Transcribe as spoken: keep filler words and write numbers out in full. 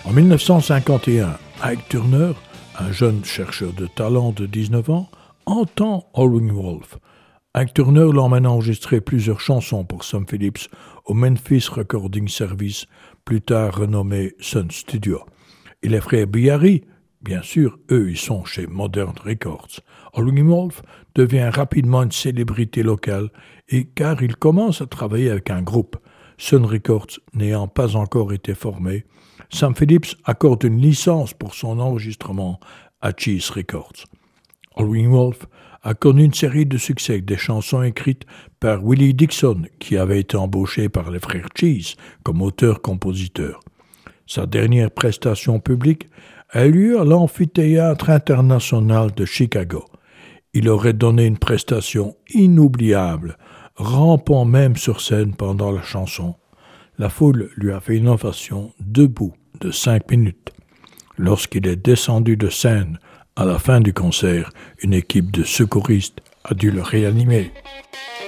En dix-neuf cent cinquante et un, Ike Turner, un jeune chercheur de talent de dix-neuf ans, entend Howlin' Wolf. Ike Turner l'emmène enregistrer plusieurs chansons pour Sam Phillips au Memphis Recording Service, plus tard renommé Sun Studio. Et les frères Biari, bien sûr, eux, ils sont chez Modern Records. Howlin' Wolf devient rapidement une célébrité locale et car il commence à travailler avec un groupe, Sun Records n'ayant pas encore été formé, Sam Phillips accorde une licence pour son enregistrement à Cheese Records. Howlin' Wolf a connu une série de succès avec des chansons écrites par Willie Dixon, qui avait été embauché par les frères Cheese comme auteur-compositeur. Sa dernière prestation publique a eu lieu à l'Amphithéâtre international de Chicago. Il aurait donné une prestation inoubliable, rampant même sur scène pendant la chanson. La foule lui a fait une ovation debout de cinq minutes. Lorsqu'il est descendu de scène, à la fin du concert, une équipe de secouristes a dû le réanimer.